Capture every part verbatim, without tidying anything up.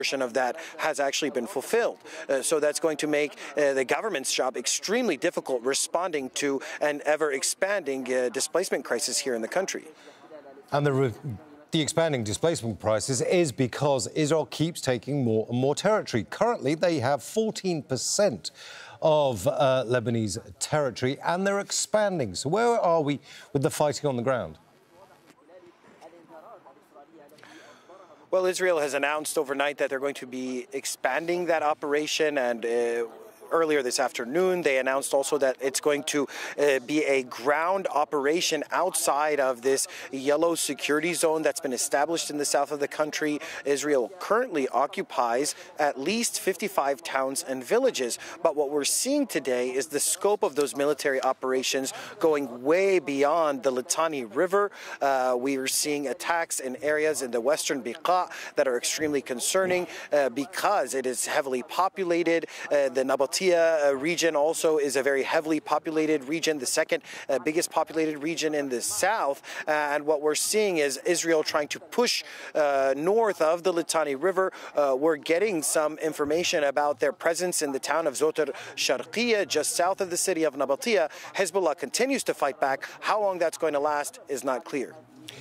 portion of that has actually been fulfilled. Uh, so that's going to make uh, the government's job extremely difficult responding to an ever-expanding uh, displacement crisis here in the country. And the, re the expanding displacement crisis is because Israel keeps taking more and more territory. Currently, they have fourteen percent of uh, Lebanese territory, and they're expanding. So where are we with the fighting on the ground? Well, Israel has announced overnight that they're going to be expanding that operation, and uh, earlier this afternoon they announced also that it's going to uh, be a ground operation outside of this yellow security zone that's been established in the south of the country. Israel currently occupies at least fifty-five towns and villages, but what we're seeing today is the scope of those military operations going way beyond the Litani River. Uh, we are seeing attacks in areas in the western Bekaa that are extremely concerning uh, because it is heavily populated. Uh, the Nabatea uh, region also is a very heavily populated region, the second uh, biggest populated region in the south. Uh, and what we're seeing is Israel trying to push uh, north of the Litani River. Uh, we're getting some information about their presence in the town of Zotar Sharqiya, just south of the city of Nabatea. Hezbollah continues to fight back. How long that's going to last is not clear.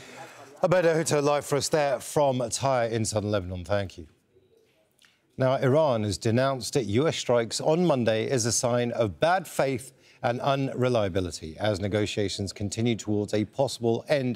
Abed Hutto live for us there from Tyre in southern Lebanon. Thank you. Now, Iran has denounced U S strikes on Monday as a sign of bad faith and unreliability as negotiations continue towards a possible end,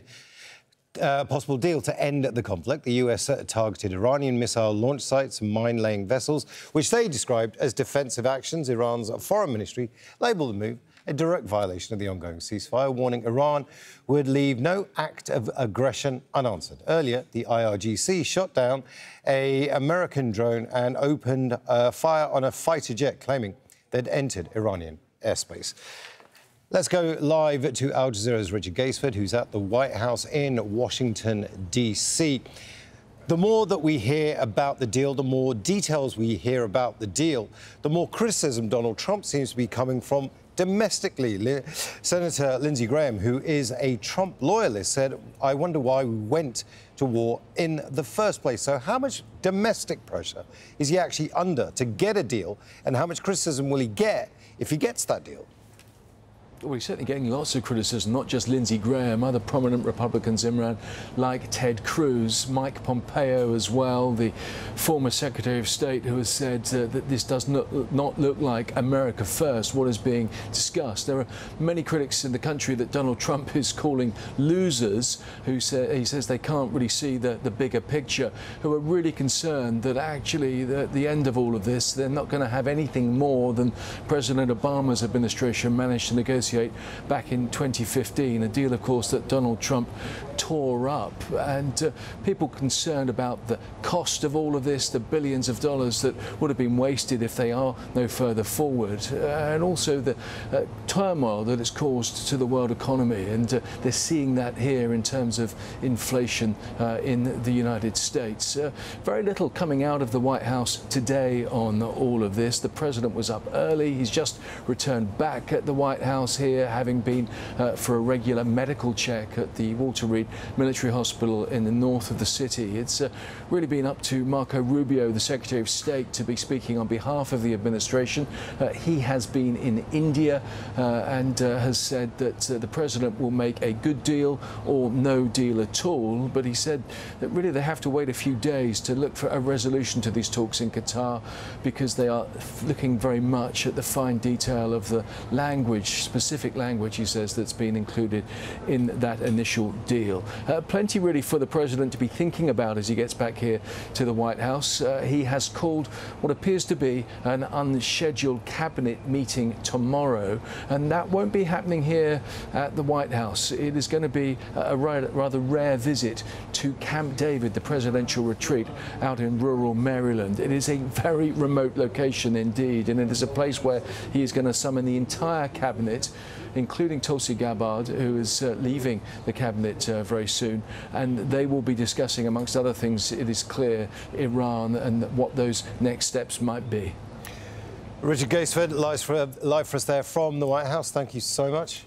uh, possible deal to end the conflict. The U S targeted Iranian missile launch sites and mine-laying vessels, which they described as defensive actions. Iran's foreign ministry labelled the move a direct violation of the ongoing ceasefire, warning Iran would leave no act of aggression unanswered. Earlier, the I R G C shot down an American drone and opened uh, fire on a fighter jet, claiming they'd entered Iranian airspace. Let's go live to Al Jazeera's Richard Gaisford, who's at the White House in Washington, D C The more that we hear about the deal, the more details we hear about the deal, the more criticism Donald Trump seems to be coming from domestically. Senator Lindsey Graham, who is a Trump loyalist, said, I wonder why we went to war in the first place. So how much domestic pressure is he actually under to get a deal, and how much criticism will he get if he gets that deal? Well, he's certainly getting lots of criticism, not just Lindsey Graham, other prominent Republicans, Imran, like Ted Cruz, Mike Pompeo as well, the former Secretary of State, who has said uh, that this does not, not look like America first, what is being discussed. There are many critics in the country that Donald Trump is calling losers, who say, he says they can't really see the, the bigger picture, who are really concerned that actually the, at the end of all of this, they're not going to have anything more than President Obama's administration managed to negotiate back in twenty fifteen, a deal, of course, that Donald Trump tore up, and uh, people concerned about the cost of all of this, the billions of dollars that would have been wasted if they are no further forward, uh, and also the uh, turmoil that it's caused to the world economy, and uh, they're seeing that here in terms of inflation uh, in the United States. Uh, very little coming out of the White House today on all of this. The president was up early. He's just returned back at the White House here, having been uh, for a regular medical check at the Walter Reed Military Hospital in the north of the city. It's uh, really been up to Marco Rubio, the Secretary of State, to be speaking on behalf of the administration. Uh, he has been in India uh, and uh, has said that uh, the president will make a good deal or no deal at all, but he said that really they have to wait a few days to look for a resolution to these talks in Qatar, because they are looking very much at the fine detail of the language, specific language, he says, that's been included in that initial deal. Uh, plenty really for the president to be thinking about as he gets back here to the White House. Uh, he has called what appears to be an unscheduled cabinet meeting tomorrow, and that won't be happening here at the White House. It is going to be a rather rare visit to Camp David, the presidential retreat out in rural Maryland. It is a very remote location indeed, and it is a place where he is going to summon the entire cabinet, including Tulsi Gabbard, who is uh, leaving the cabinet uh, very soon, and they will be discussing, amongst other things, it is clear, Iran and what those next steps might be. Richard Gaisford, live for, live for us there from the White House. Thank you so much.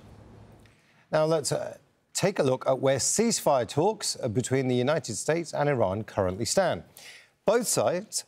Now let's uh, take a look at where ceasefire talks between the United States and Iran currently stand. Both sides